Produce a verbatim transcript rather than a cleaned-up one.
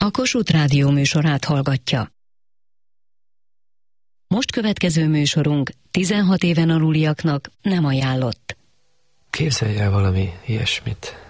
A Kossuth Rádió műsorát hallgatja. Most következő műsorunk tizenhat éven aluliaknak nem ajánlott. Képzelj el valami ilyesmit.